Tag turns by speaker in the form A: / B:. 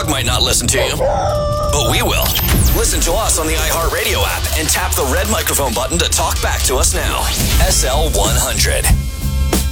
A: dog might not listen to you, but we will. Listen to us on the iHeartRadio app and tap the red microphone button to talk back to us now. SL100.